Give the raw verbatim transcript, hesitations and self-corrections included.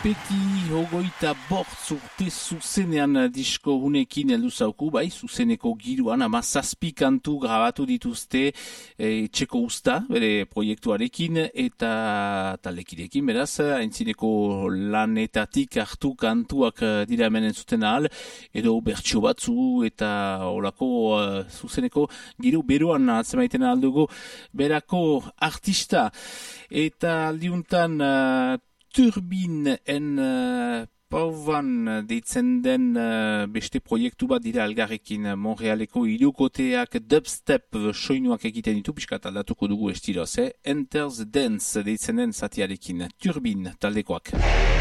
Peti hogoita bortz urte zuzenean disko hunekin heldu zauku, bai, zuzeneko giruan, ama zazpi kantu grabatu dituzte e, txeko usta, bere proiektuarekin, eta taldekidekin, beraz, haintzineko lanetatik hartu kantuak dira hemen entzuten ahal, edo bertsio batzu, eta olako uh, zuzeneko giru beroan atzemaiten aldugu, berako artista, eta aldiuntan uh, Turbin en uh, pauvan deitzen den uh, beste proiektu bat dira algarrekin Montrealeko hirukoteak dubstep soinuak egiten ditu, piskat aldatuko dugu estiloz, eh? Enter the Dance deitzen den zatiarekin Turbin taldekoak.